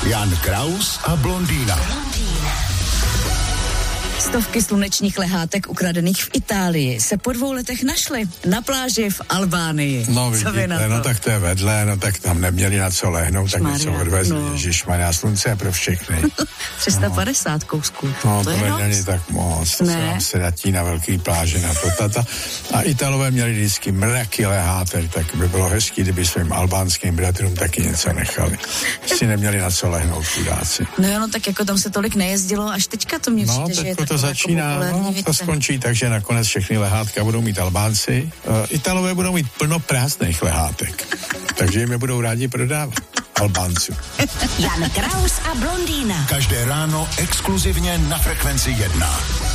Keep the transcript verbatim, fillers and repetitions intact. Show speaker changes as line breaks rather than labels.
Jan Kraus a blondýna.
Stovky slunečních lehátek ukradených v Itálii se po dvou letech našly na pláži v Albánii.
No vidíte, no tak to je vedle, no tak tam neměli na co lehnout, tak něco odvezli. No. Ježišmarja, slunce je pro všechny.
tři sta padesát no. kousků.
No to, to není tak moc, to ne. se vám sedí na velký pláži na to tata. A Italové měli vždycky mraky lehátek, tak by bylo hezký, kdyby svým albánským bratrům taky něco nechali. Si neměli na co lehnout chudáci.
No jo, no tak jako tam se tolik nejezdilo, až teďka to mě
no,
přijde, že je
to začíná,
jako
no, to skončí, takže nakonec všechny lehátka budou mít Albánci. Uh, Italové budou mít plno prázdných lehátek, takže jim je budou rádi prodávat. Albánců.
Jan Kraus a blondýna.
Každé ráno exkluzivně na Frekvenci jedna.